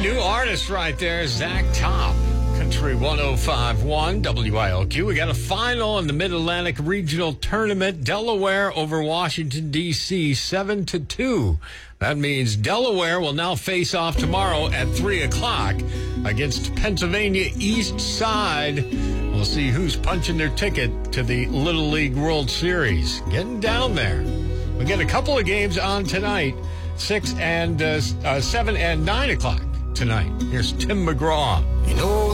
new artist right there, Zach Top. Country 105.1 WILQ. We got a final in the Mid-Atlantic Regional Tournament. Delaware over Washington, D.C., 7-2. That means Delaware will now face off tomorrow at 3 o'clock against Pennsylvania East Side. We'll see who's punching their ticket to the Little League World Series. Getting down there. We'll get a couple of games on tonight, 7 and 9 o'clock tonight. Here's Tim McGraw. You know